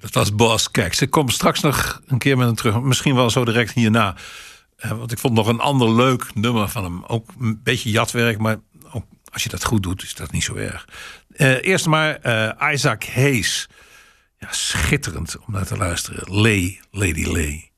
Dat was Boz Scaggs. Ik kom straks nog een keer met hem terug. Misschien wel zo direct hierna. Want ik vond nog een ander leuk nummer van hem. Ook een beetje jatwerk, maar ook als je dat goed doet, is dat niet zo erg. Eerst maar Isaac Hayes. Ja, schitterend om naar te luisteren. Lady Lay.